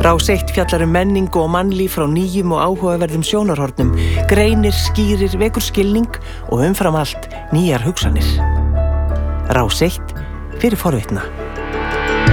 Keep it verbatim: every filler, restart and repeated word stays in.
Rás eitt fjallar um menningu og mannlíf frá nýjum og áhugaverðum sjónarhornum, greinir, skýrir, vekur skilning og umfram allt nýjar hugsanir. Rás eitt fyrir forvitna.